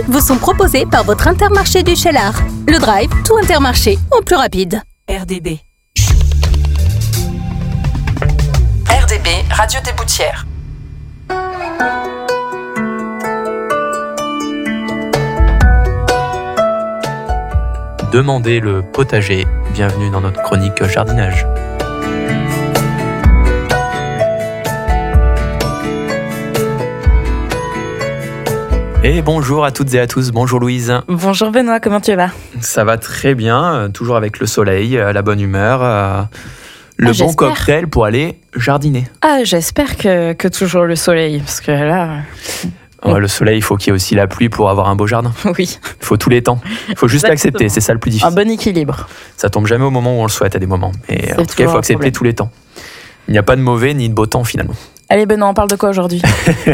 vous sont proposés par votre Intermarché du Cheylard. Le Drive, tout Intermarché en plus rapide. RDB. RDB, Radio des Boutières. Demandez le potager. Bienvenue dans notre chronique jardinage. Et bonjour à toutes et à tous, bonjour Louise. Bonjour Benoît, comment tu vas ? Ça va très bien, toujours avec le soleil, la bonne humeur, le bon cocktail pour aller jardiner. J'espère que toujours le soleil, parce que là... Le soleil, il faut qu'il y ait aussi la pluie pour avoir un beau jardin. Oui. Il faut tous les temps. Il faut juste l'accepter, c'est ça le plus difficile. Un bon équilibre. Ça tombe jamais au moment où on le souhaite à des moments. Mais en tout cas, il faut accepter tous les temps. Il n'y a pas de mauvais ni de beau temps finalement. Allez Benoît, on parle de quoi aujourd'hui ?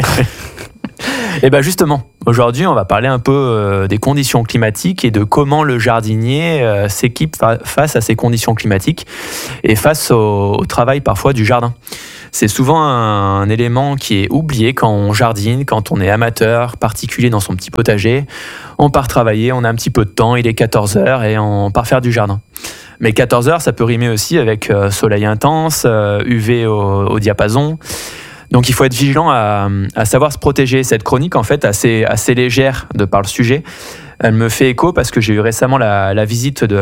Et bien justement, aujourd'hui, on va parler un peu des conditions climatiques et de comment le jardinier s'équipe face à ces conditions climatiques et face au travail parfois du jardin. C'est souvent un élément qui est oublié quand on jardine, quand on est amateur, particulier dans son petit potager. On part travailler, on a un petit peu de temps, il est 14h et on part faire du jardin. Mais 14h, ça peut rimer aussi avec soleil intense, UV au diapason. Donc il faut être vigilant à savoir se protéger. Cette chronique, en fait, assez légère de par le sujet, elle me fait écho parce que j'ai eu récemment la visite de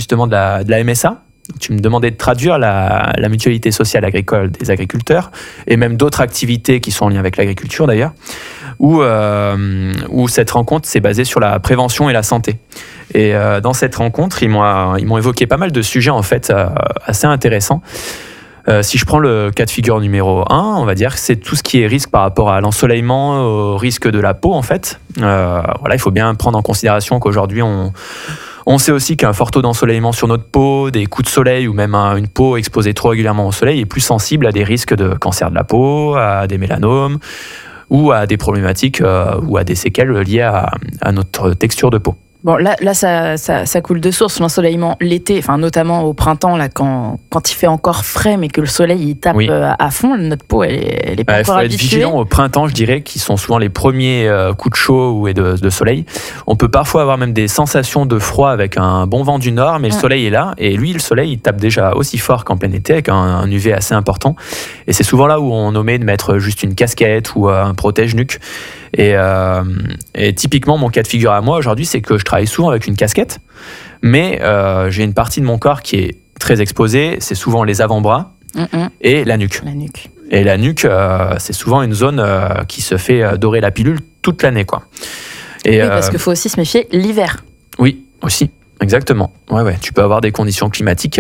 la MSA. Tu me demandais de traduire la mutualité sociale agricole des agriculteurs et même d'autres activités qui sont en lien avec l'agriculture d'ailleurs, où cette rencontre s'est basée sur la prévention et la santé. Et dans cette rencontre, ils m'ont évoqué pas mal de sujets en fait assez intéressants. Si je prends le cas de figure numéro 1, on va dire que c'est tout ce qui est risque par rapport à l'ensoleillement, au risque de la peau en fait. Il faut bien prendre en considération qu'aujourd'hui on sait aussi qu'un fort taux d'ensoleillement sur notre peau, des coups de soleil ou même une peau exposée trop régulièrement au soleil est plus sensible à des risques de cancer de la peau, à des mélanomes ou à des problématiques ou à des séquelles liées à notre texture de peau. Bon, là ça coule de source, l'ensoleillement l'été, enfin notamment au printemps, là, quand il fait encore frais, mais que le soleil il tape à fond, notre peau, elle est pas encore habituée. Il faut être vigilant au printemps, je dirais, qui sont souvent les premiers coups de chaud et de soleil. On peut parfois avoir même des sensations de froid avec un bon vent du nord, mais le soleil est là, et lui, le soleil, il tape déjà aussi fort qu'en plein été, avec un UV assez important. Et c'est souvent là où on omet de mettre juste une casquette ou un protège-nuque. Et typiquement, mon cas de figure à moi aujourd'hui, c'est que je travaille souvent avec une casquette, mais j'ai une partie de mon corps qui est très exposée, c'est souvent les avant-bras et la nuque. Et la nuque, c'est souvent une zone qui se fait dorer la pilule toute l'année, quoi. Et, oui, parce qu'il faut aussi se méfier l'hiver. Oui, aussi, exactement. Ouais, tu peux avoir des conditions climatiques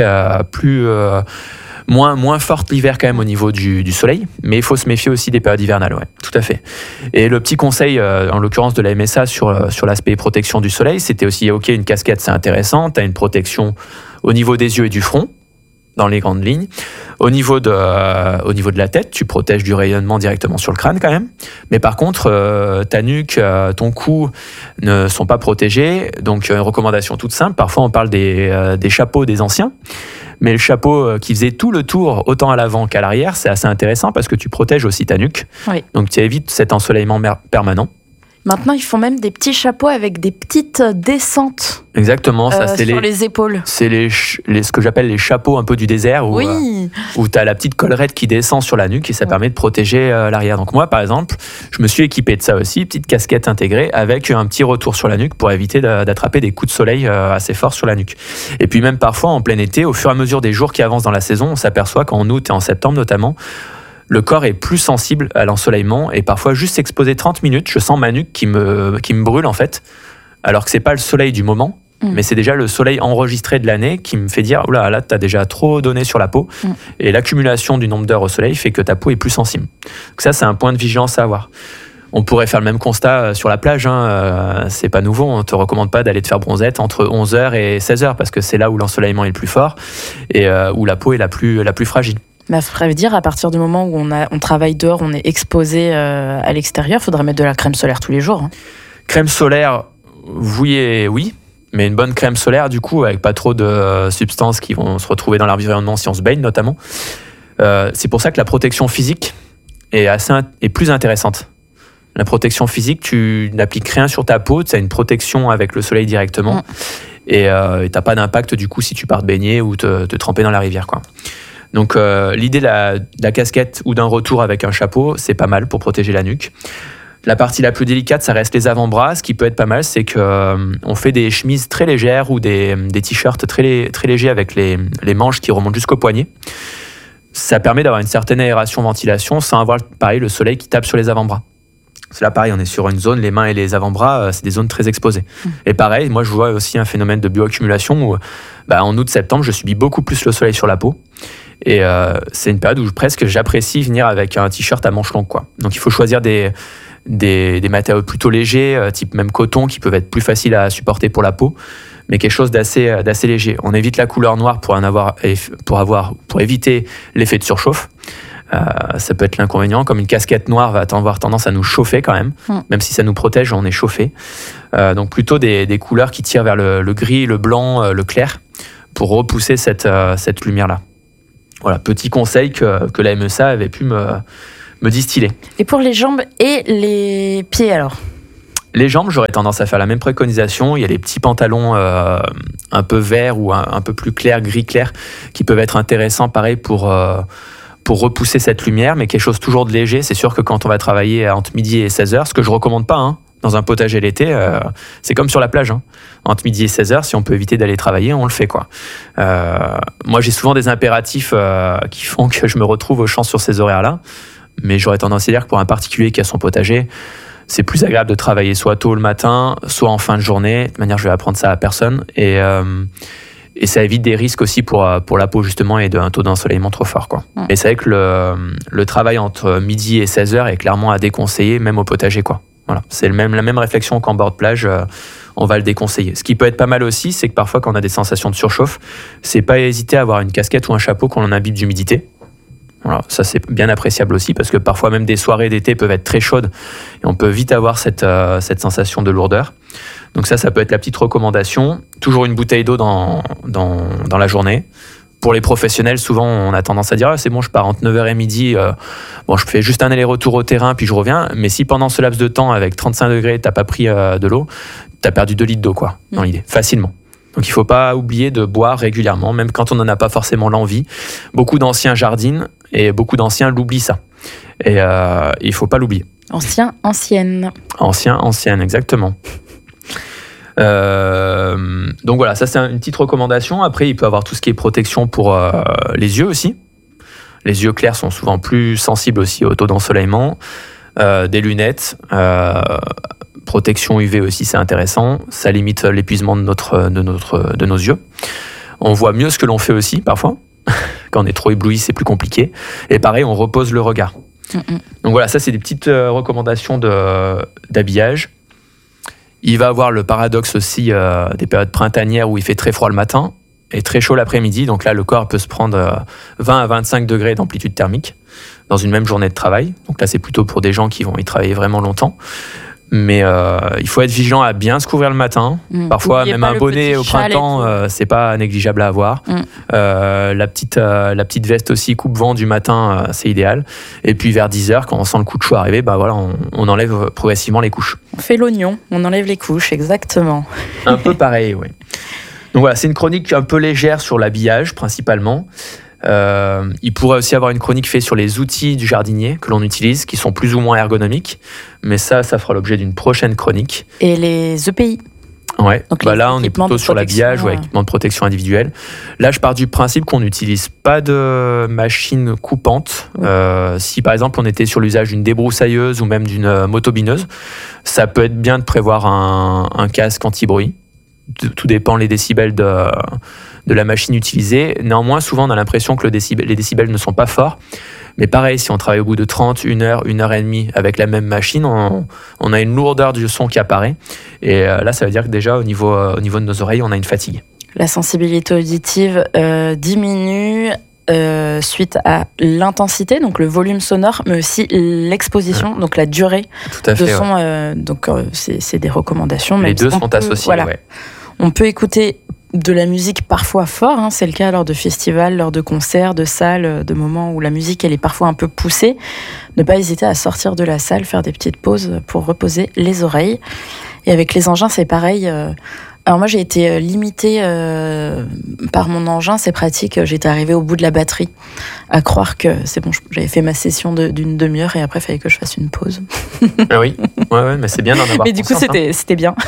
moins forte l'hiver quand même au niveau du soleil, mais il faut se méfier aussi des périodes hivernales, ouais, tout à fait. Et le petit conseil, en l'occurrence de la MSA sur l'aspect protection du soleil, c'était aussi, ok, une casquette c'est intéressant, tu as une protection au niveau des yeux et du front, dans les grandes lignes. Au niveau de la tête, tu protèges du rayonnement directement sur le crâne quand même. Mais par contre, ta nuque, ton cou ne sont pas protégés. Donc, une recommandation toute simple. Parfois, on parle des chapeaux des anciens. Mais le chapeau qui faisait tout le tour, autant à l'avant qu'à l'arrière, c'est assez intéressant parce que tu protèges aussi ta nuque. Oui. Donc, tu évites cet ensoleillement permanent. Maintenant, ils font même des petits chapeaux avec des petites descentes. Exactement, ça c'est sur les épaules. C'est ce que j'appelle les chapeaux un peu du désert où tu as la petite collerette qui descend sur la nuque et ça permet de protéger l'arrière. Donc moi, par exemple, je me suis équipé de ça aussi, petite casquette intégrée avec un petit retour sur la nuque pour éviter d'attraper des coups de soleil assez forts sur la nuque. Et puis même parfois en plein été, au fur et à mesure des jours qui avancent dans la saison, on s'aperçoit qu'en août et en septembre notamment, le corps est plus sensible à l'ensoleillement et parfois juste s'exposer 30 minutes, je sens ma nuque qui me brûle en fait, alors que c'est pas le soleil du moment, mais c'est déjà le soleil enregistré de l'année qui me fait dire « Oula, là, t'as déjà trop donné sur la peau ». Et l'accumulation du nombre d'heures au soleil fait que ta peau est plus sensible. Donc ça, c'est un point de vigilance à avoir. On pourrait faire le même constat sur la plage, c'est pas nouveau, on te recommande pas d'aller te faire bronzette entre 11h et 16h parce que c'est là où l'ensoleillement est le plus fort et où la peau est la plus fragile. Ça veut dire à partir du moment où on travaille dehors, on est exposé à l'extérieur, il faudrait mettre de la crème solaire tous les jours. Hein. Crème solaire, oui, mais une bonne crème solaire du coup avec pas trop de substances qui vont se retrouver dans l'environnement si on se baigne notamment. C'est pour ça que la protection physique est plus intéressante. La protection physique, tu n'appliques rien sur ta peau, tu as une protection avec le soleil directement. Et tu n'as pas d'impact du coup si tu pars te baigner ou te tremper dans la rivière, quoi. Donc l'idée de la casquette ou d'un retour avec un chapeau, c'est pas mal pour protéger la nuque. La partie la plus délicate, ça reste les avant-bras. Ce qui peut être pas mal, c'est qu'on fait des chemises très légères ou des t-shirts très légers avec les manches qui remontent jusqu'au poignet. Ça permet d'avoir une certaine aération, ventilation, sans avoir, pareil, le soleil qui tape sur les avant-bras. C'est là, pareil, on est sur une zone, les mains et les avant-bras, c'est des zones très exposées. Et pareil, moi, je vois aussi un phénomène de bioaccumulation où, en août-septembre, je subis beaucoup plus le soleil sur la peau. Et c'est une période où presque j'apprécie venir avec un t-shirt à manches longues, quoi. Donc, il faut choisir des matériaux plutôt légers, type même coton, qui peuvent être plus faciles à supporter pour la peau, mais quelque chose d'assez léger. On évite la couleur noire pour éviter l'effet de surchauffe. Ça peut être l'inconvénient, comme une casquette noire va avoir tendance à nous chauffer quand même, même si ça nous protège, on est chauffé. Donc plutôt des couleurs qui tirent vers le gris, le blanc, le clair, pour repousser cette lumière-là. Voilà, petit conseil que la MSA avait pu me distiller. Et pour les jambes et les pieds alors ? Les jambes, j'aurais tendance à faire la même préconisation. Il y a les petits pantalons un peu verts ou un peu plus clairs, gris clair, qui peuvent être intéressants, pareil, pour repousser cette lumière, mais quelque chose toujours de léger. C'est sûr que quand on va travailler entre midi et 16h, ce que je ne recommande pas, dans un potager l'été, c'est comme sur la plage. Entre midi et 16h, si on peut éviter d'aller travailler, on le fait, quoi. Moi, j'ai souvent des impératifs qui font que je me retrouve au champ sur ces horaires-là, mais j'aurais tendance à dire que pour un particulier qui a son potager, c'est plus agréable de travailler soit tôt le matin, soit en fin de journée. De toute manière, je vais apprendre ça à personne. Et ça évite des risques aussi pour la peau, justement, et d'un taux d'ensoleillement trop fort, quoi. Et c'est vrai que le travail entre midi et 16h est clairement à déconseiller, même au potager, quoi. Voilà. C'est la même réflexion qu'en bord de plage, on va le déconseiller. Ce qui peut être pas mal aussi, c'est que parfois, quand on a des sensations de surchauffe, c'est pas hésiter à avoir une casquette ou un chapeau quand on imbibe d'humidité. Voilà, ça c'est bien appréciable aussi, parce que parfois même des soirées d'été peuvent être très chaudes et on peut vite avoir cette sensation de lourdeur. Donc ça peut être la petite recommandation. Toujours une bouteille d'eau dans la journée. Pour les professionnels, souvent on a tendance à dire c'est bon, je pars entre 9h et midi, je fais juste un aller-retour au terrain puis je reviens. Mais si pendant ce laps de temps, avec 35 degrés, t'as pas pris de l'eau, t'as perdu 2 litres d'eau, quoi, dans l'idée, facilement. Donc il ne faut pas oublier de boire régulièrement, même quand on n'en a pas forcément l'envie. Beaucoup d'anciens jardinent et beaucoup d'anciens l'oublient, ça. Et il ne faut pas l'oublier. Ancienne, exactement. Donc voilà, ça c'est une petite recommandation. Après, il peut y avoir tout ce qui est protection pour les yeux aussi. Les yeux clairs sont souvent plus sensibles aussi au taux d'ensoleillement. Des lunettes... protection UV aussi, c'est intéressant. Ça limite l'épuisement de nos yeux. On voit mieux ce que l'on fait aussi, parfois. Quand on est trop ébloui, c'est plus compliqué. Et pareil, on repose le regard. Donc voilà, ça, c'est des petites recommandations d'habillage. Il va y avoir le paradoxe aussi des périodes printanières où il fait très froid le matin et très chaud l'après-midi. Donc là, le corps peut se prendre 20 à 25 degrés d'amplitude thermique dans une même journée de travail. Donc là, c'est plutôt pour des gens qui vont y travailler vraiment longtemps. Mais il faut être vigilant à bien se couvrir le matin. Parfois, même un bonnet au printemps, c'est pas négligeable à avoir. La petite veste aussi coupe-vent du matin, c'est idéal. Et puis vers 10h, quand on sent le coup de chaud arriver, on enlève progressivement les couches. On fait l'oignon, on enlève les couches, exactement. Un peu pareil, oui. Donc voilà, c'est une chronique un peu légère sur l'habillage, principalement. Il pourrait aussi avoir une chronique faite sur les outils du jardinier que l'on utilise, qui sont plus ou moins ergonomiques, mais ça fera l'objet d'une prochaine chronique. Et les EPI. Ouais. Donc là, on est plutôt sur l'habillage ou équipement de protection individuelle. Là, je pars du principe qu'on n'utilise pas de machine coupante. Si par exemple on était sur l'usage d'une débroussailleuse ou même d'une motobineuse, ça peut être bien de prévoir un casque anti-bruit. Tout dépend les décibels de la machine utilisée. Néanmoins, souvent, on a l'impression que les décibels ne sont pas forts. Mais pareil, si on travaille au bout de 30, 1 heure, 1 heure et demie avec la même machine, on a une lourdeur du son qui apparaît. Et là, ça veut dire que déjà, au niveau de nos oreilles, on a une fatigue. La sensibilité auditive diminue suite à l'intensité, donc le volume sonore, mais aussi l'exposition, donc la durée de son. Donc, c'est des recommandations. Les deux sont associés, voilà. On peut écouter de la musique parfois fort, hein, c'est le cas lors de festivals, lors de concerts, de salles, de moments où la musique elle est parfois un peu poussée, ne pas hésiter à sortir de la salle, faire des petites pauses pour reposer les oreilles. Et avec les engins c'est pareil. Alors moi j'ai été limitée par mon engin, c'est pratique, j'étais arrivée au bout de la batterie, à croire que c'est bon, j'avais fait ma session d'une demi-heure et après il fallait que je fasse une pause. Ah oui, ouais, mais c'est bien d'en avoir mais du coup c'était bien.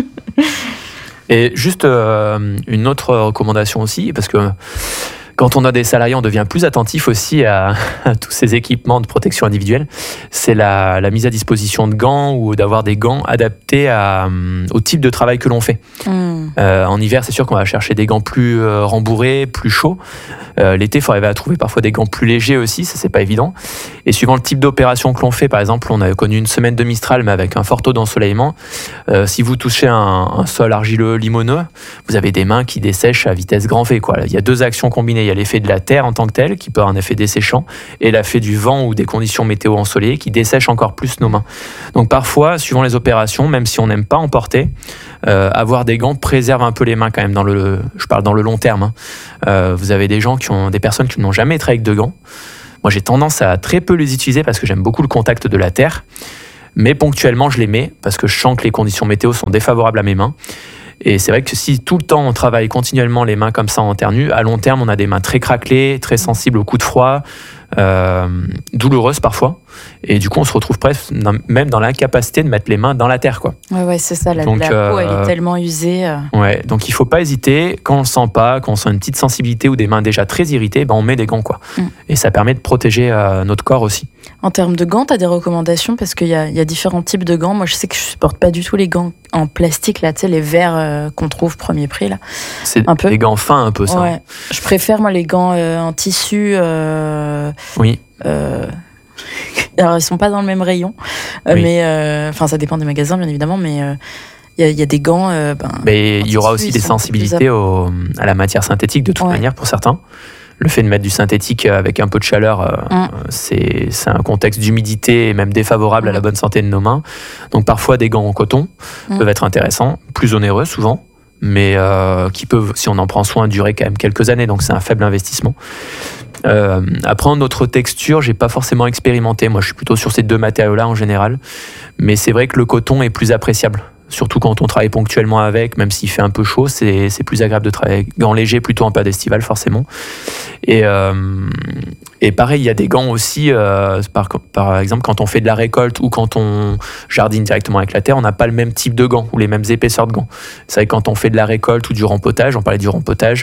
Et juste une autre recommandation aussi, parce que quand on a des salariés, on devient plus attentif aussi à tous ces équipements de protection individuelle. C'est la mise à disposition de gants ou d'avoir des gants adaptés au type de travail que l'on fait. En hiver, c'est sûr qu'on va chercher des gants plus rembourrés, plus chauds. L'été, il faut arriver à trouver parfois des gants plus légers aussi, ça c'est pas évident. Et suivant le type d'opération que l'on fait, par exemple, on a connu une semaine de Mistral, mais avec un fort taux d'ensoleillement. Si vous touchez un sol argileux, limoneux, vous avez des mains qui dessèchent à vitesse grand V, quoi. Il y a 2 actions combinées. Il y a l'effet de la terre en tant que telle, qui peut avoir un effet desséchant, et l'effet du vent ou des conditions météo ensoleillées qui dessèchent encore plus nos mains. Donc parfois, suivant les opérations, même si on n'aime pas en porter, avoir des gants préserve un peu les mains quand même. Je parle dans le long terme. Vous avez des personnes qui n'ont jamais travaillé avec de gants. Moi, j'ai tendance à très peu les utiliser parce que j'aime beaucoup le contact de la terre, mais ponctuellement, je les mets parce que je sens que les conditions météo sont défavorables à mes mains. Et c'est vrai que si tout le temps on travaille continuellement les mains comme ça en terre nue, à long terme on a des mains très craquelées, très sensibles aux coups de froid, douloureuses parfois. Et du coup on se retrouve presque même dans l'incapacité de mettre les mains dans la terre, quoi. Ouais, c'est ça, la peau elle est tellement usée. Ouais, donc il faut pas hésiter, quand on le sent pas, quand on sent une petite sensibilité ou des mains déjà très irritées, on met des gants, quoi. Et ça permet de protéger notre corps aussi. En termes de gants, tu as des recommandations? Parce qu'il y a différents types de gants. Moi je sais que je supporte pas du tout les gants en plastique, là, tu sais, les verres qu'on trouve premier prix, là. C'est un peu les gants fins un peu, ça. Ouais. Je préfère moi les gants en tissu. Oui. Alors ils sont pas dans le même rayon, oui. Mais ça dépend des magasins bien évidemment, mais il y a des gants. Mais il y aura aussi des sensibilités à la matière synthétique de toute manière pour certains. Le fait de mettre du synthétique avec un peu de chaleur, c'est un contexte d'humidité et même défavorable à la bonne santé de nos mains. Donc parfois des gants en coton peuvent être intéressants, plus onéreux souvent, mais qui peuvent, si on en prend soin, durer quand même quelques années. Donc c'est un faible investissement. Après, en autre texture, j'ai pas forcément expérimenté. Moi, je suis plutôt sur ces 2 matériaux-là en général. Mais c'est vrai que le coton est plus appréciable. Surtout quand on travaille ponctuellement avec, même s'il fait un peu chaud, c'est plus agréable de travailler avec gants légers plutôt en période estivale, forcément. Et pareil, il y a des gants aussi, par exemple, quand on fait de la récolte ou quand on jardine directement avec la terre, on n'a pas le même type de gants ou les mêmes épaisseurs de gants. C'est vrai que quand on fait de la récolte ou du rempotage, on parlait du rempotage,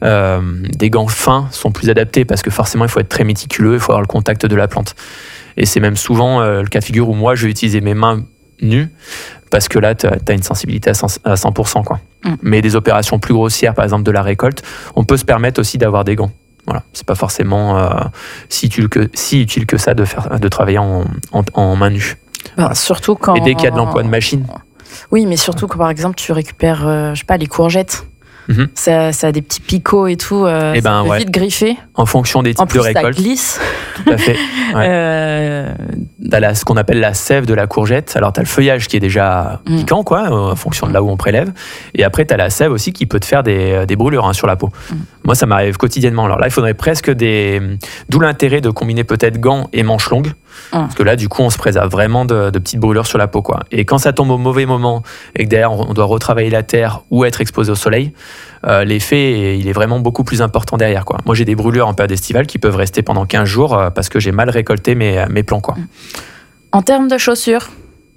des gants fins sont plus adaptés parce que forcément, il faut être très méticuleux, il faut avoir le contact de la plante. Et c'est même souvent le cas de figure où moi, je vais utiliser mes mains nues parce que là, tu as une sensibilité à 100%, quoi. Mais des opérations plus grossières, par exemple de la récolte, on peut se permettre aussi d'avoir des gants. Voilà, c'est pas forcément si utile que ça de travailler en main nue. Voilà. Surtout quand... Et dès qu'il y a de l'emploi de machine. Oui, mais surtout quand par exemple tu récupères, les courgettes. Ça a des petits picots et tout, ça peut vite griffer. En fonction des types de récolte. Ça glisse. Tout à fait. Ouais. T'as ce qu'on appelle la sève de la courgette. Alors t'as le feuillage qui est déjà piquant, quoi, en fonction de là où on prélève. Et après t'as la sève aussi qui peut te faire des brûlures sur la peau. Moi ça m'arrive quotidiennement. Alors là il faudrait presque d'où l'intérêt de combiner peut-être gants et manches longues. Parce que là du coup on se préserve vraiment de petites brûlures sur la peau, quoi. Et quand ça tombe au mauvais moment et que derrière on doit retravailler la terre ou être exposé au soleil, l'effet il est vraiment beaucoup plus important derrière, quoi. Moi j'ai des brûlures en période estivale qui peuvent rester pendant 15 jours parce que j'ai mal récolté mes plants, quoi. En termes de chaussures,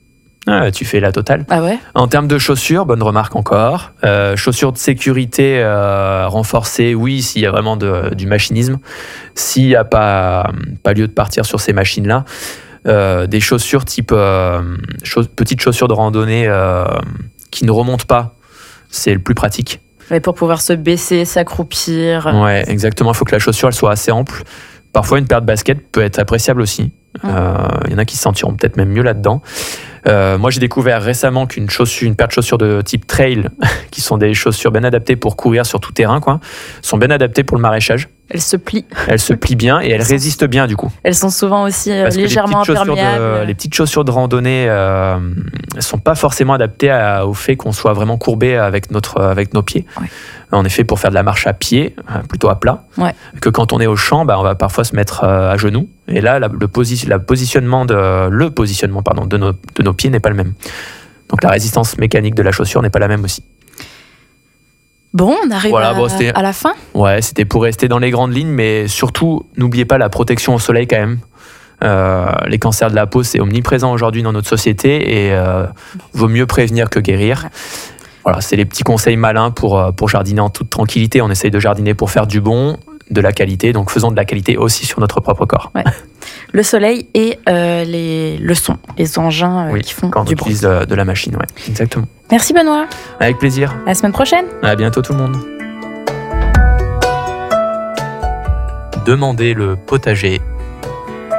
tu fais la totale. Ah ouais. En termes de chaussures, bonne remarque encore. Chaussures de sécurité renforcées, oui, s'il y a vraiment du machinisme. S'il n'y a pas lieu de partir sur ces machines-là, des chaussures type petites chaussures de randonnée qui ne remontent pas, c'est le plus pratique. Ouais, pour pouvoir se baisser, s'accroupir. Ouais, exactement. Il faut que la chaussure elle soit assez ample. Parfois, une paire de baskets peut être appréciable aussi. Il y en a qui se sentiront peut-être même mieux là-dedans. Moi, j'ai découvert récemment qu'une paire de chaussures de type trail, qui sont des chaussures bien adaptées pour courir sur tout terrain, quoi, sont bien adaptées pour le maraîchage. Elles se plient. Elles se plient bien et elles résistent bien du coup. Elles sont souvent aussi légèrement imperméables. Les petites chaussures de randonnée ne sont pas forcément adaptées au fait qu'on soit vraiment courbé avec nos pieds. Ouais. En effet, pour faire de la marche à pied, plutôt à plat, que quand on est au champ, on va parfois se mettre à genoux. Et là, le positionnement de nos pieds n'est pas le même. Donc la résistance mécanique de la chaussure n'est pas la même aussi. Bon, on arrive à la fin. Ouais, c'était pour rester dans les grandes lignes, mais surtout, n'oubliez pas la protection au soleil quand même. Les cancers de la peau, c'est omniprésent aujourd'hui dans notre société et vaut mieux prévenir que guérir. Ouais. Voilà, c'est les petits conseils malins pour jardiner en toute tranquillité. On essaye de jardiner pour faire du bon, de la qualité, donc faisons de la qualité aussi sur notre propre corps. Ouais. Le soleil et le son, les engins qui font quand du bruit. Quand on utilise de la machine, ouais, exactement. Merci Benoît. Avec plaisir. À la semaine prochaine. À bientôt tout le monde. Demandez le potager